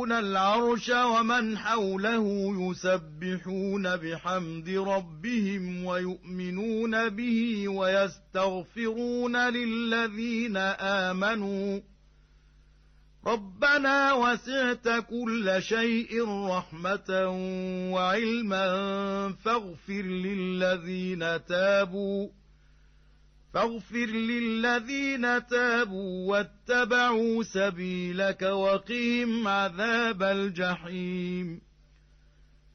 العرش ومن حوله يسبحون بحمد ربهم ويؤمنون به ويستغفرون للذين آمنوا ربنا وسعت كل شيء رحمة وعلما فاغفر للذين تابوا واتبعوا سبيلك وقهم عذاب الجحيم